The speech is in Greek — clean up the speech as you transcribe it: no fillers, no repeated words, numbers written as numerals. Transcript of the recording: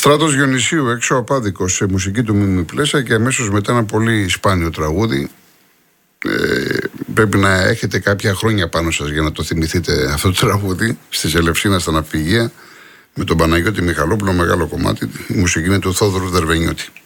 Στράτος Διονυσίου, έξω απάδικος, σε μουσική του Μίμη Πλέσα και αμέσως μετά ένα πολύ σπάνιο τραγούδι. Πρέπει να έχετε κάποια χρόνια πάνω σας για να το θυμηθείτε αυτό το τραγούδι. Στη Ελευσίνα στα ναυπηγεία με τον Παναγιώτη Μιχαλόπουλο, μεγάλο κομμάτι. Η μουσική είναι του Θόδωρου Δερβενιώτη.